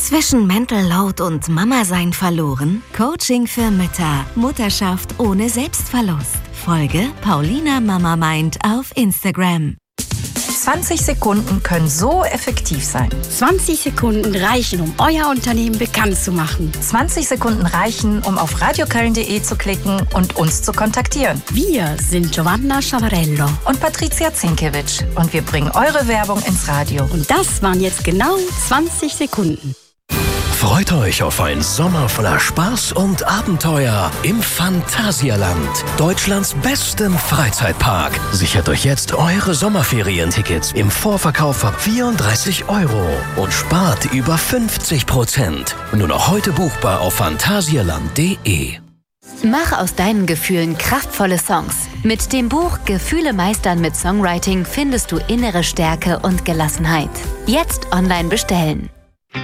Zwischen Mental Load und Mama-Sein verloren? Coaching für Mütter. Mutterschaft ohne Selbstverlust. Folge Paulina Mama Mind auf Instagram. 20 Sekunden können so effektiv sein. 20 Sekunden reichen, um euer Unternehmen bekannt zu machen. 20 Sekunden reichen, um auf radioköln.de zu klicken und uns zu kontaktieren. Wir sind Giovanna Sciavarello und Patricia Zinkewitsch und wir bringen eure Werbung ins Radio. Und das waren jetzt genau 20 Sekunden. Freut euch auf einen Sommer voller Spaß und Abenteuer im Phantasialand, Deutschlands bestem Freizeitpark. Sichert euch jetzt eure Sommerferientickets im Vorverkauf ab 34 € und spart über 50%. Nur noch heute buchbar auf phantasialand.de. Mach aus deinen Gefühlen kraftvolle Songs. Mit dem Buch Gefühle meistern mit Songwriting findest du innere Stärke und Gelassenheit. Jetzt online bestellen.